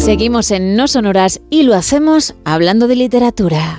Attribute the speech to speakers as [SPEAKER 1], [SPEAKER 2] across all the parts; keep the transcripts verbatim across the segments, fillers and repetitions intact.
[SPEAKER 1] Seguimos en No Sonoras y lo hacemos hablando de literatura.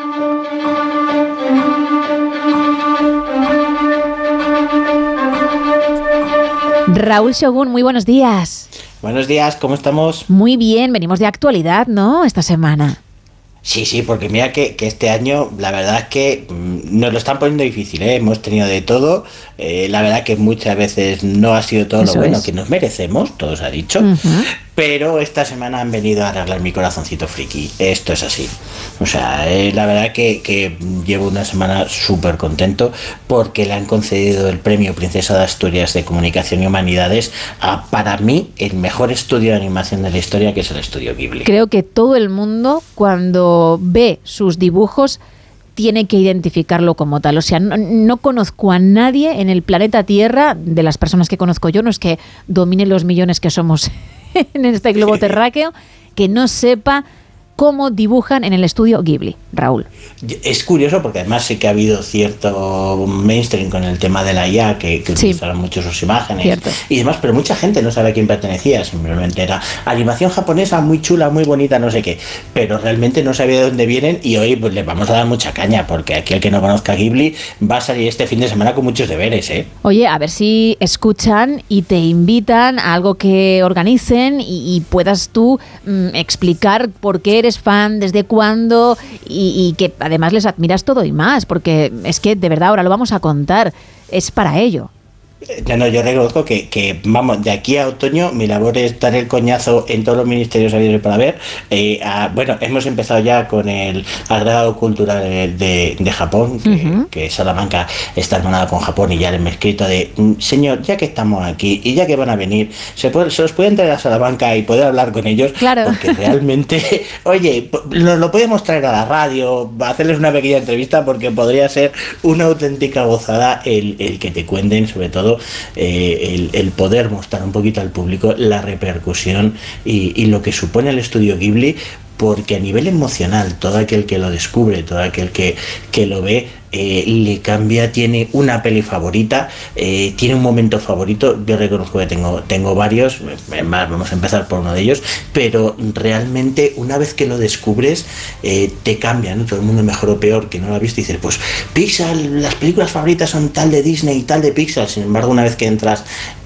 [SPEAKER 1] Raúl Shogun, muy buenos días.
[SPEAKER 2] Buenos días, ¿cómo estamos?
[SPEAKER 1] Muy bien, venimos de actualidad, ¿no? Esta semana.
[SPEAKER 2] Sí, sí, porque mira que, que este año la verdad es que mmm, nos lo están poniendo difícil, ¿eh? Hemos tenido de todo, eh, la verdad que muchas veces no ha sido todo Eso lo bueno es. que nos merecemos, todo se ha dicho, uh-huh. Pero esta semana han venido a arreglar mi corazoncito friki, esto es así. O sea, eh, la verdad que, que llevo una semana súper contento porque le han concedido el premio Princesa de Asturias de Comunicación y Humanidades a, para mí, el mejor estudio de animación de la historia, que es el estudio Ghibli.
[SPEAKER 1] Creo que todo el mundo, cuando ve sus dibujos, tiene que identificarlo como tal. O sea, no, no conozco a nadie en el planeta Tierra, de las personas que conozco yo, no es que domine los millones que somos en este globo terráqueo, que no sepa cómo dibujan en el estudio Ghibli, Raúl.
[SPEAKER 2] Es curioso porque además sí que ha habido cierto mainstream con el tema de la I A, que, que sí. utilizaron mucho sus imágenes Cierto. y demás, pero mucha gente no sabe a quién pertenecía, simplemente era animación japonesa muy chula, muy bonita, no sé qué, pero realmente no sabía de dónde vienen y hoy pues les vamos a dar mucha caña, porque aquí el que no conozca Ghibli va a salir este fin de semana con muchos deberes, ¿eh?
[SPEAKER 1] Oye, a ver si escuchan y te invitan a algo que organicen y, y puedas tú mmm, explicar por qué eres fan, desde cuándo y, y que además les admiras todo y más, porque es que de verdad ahora lo vamos a contar, es para ello.
[SPEAKER 2] No, no, yo reconozco que, que, vamos, de aquí a otoño mi labor es dar el coñazo en todos los ministerios habidos para ver. Eh, a, bueno, hemos empezado ya con el agregado cultural de, de, de Japón, que, uh-huh. que Salamanca está hermanada con Japón, y ya les he escrito de, señor, ya que estamos aquí y ya que van a venir, se, puede, se los pueden traer a Salamanca y poder hablar con ellos,
[SPEAKER 1] claro.
[SPEAKER 2] Porque realmente, oye, nos lo podemos traer a la radio, hacerles una pequeña entrevista, porque podría ser una auténtica gozada el, el que te cuenten, sobre todo, Eh, el, el poder mostrar un poquito al público la repercusión y, y lo que supone el estudio Ghibli, porque a nivel emocional todo aquel que lo descubre, todo aquel que, que lo ve, eh, le cambia, tiene una peli favorita, eh, tiene un momento favorito. Yo reconozco que tengo, tengo varios, más vamos a empezar por uno de ellos, pero realmente una vez que lo descubres eh, te cambia, ¿no? Todo el mundo, mejor o peor, que no lo ha visto, y dices, pues Pixar, las películas favoritas son tal de Disney y tal de Pixar. Sin embargo, una vez que entras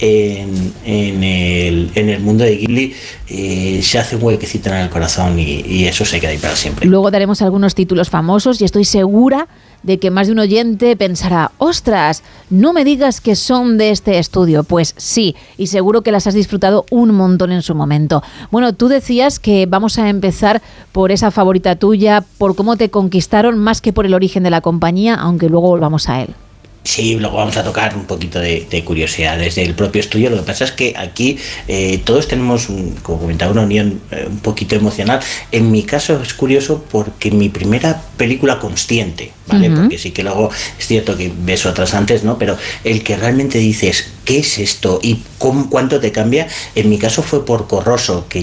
[SPEAKER 2] en, en, el, en el mundo de Ghibli, eh, se hace un huequecito en el corazón y, y eso se queda ahí para siempre.
[SPEAKER 1] Luego daremos algunos títulos famosos y estoy segura de que más de un oyente pensará, ostras, no me digas que son de este estudio. Pues sí, y seguro que las has disfrutado un montón en su momento. Bueno, tú decías que vamos a empezar por esa favorita tuya, por cómo te conquistaron, más que por el origen de la compañía, aunque luego volvamos a él.
[SPEAKER 2] Sí, luego vamos a tocar un poquito de, de curiosidades del propio estudio. Lo que pasa es que aquí eh, todos tenemos, un, como comentaba, una unión eh, un poquito emocional. En mi caso es curioso porque mi primera película consciente, ¿vale? Uh-huh. Porque sí que luego es cierto que ves otras antes, ¿no? Pero el que realmente dices, ¿qué es esto? ¿Y cómo, cuánto te cambia? En mi caso fue por Corroso, que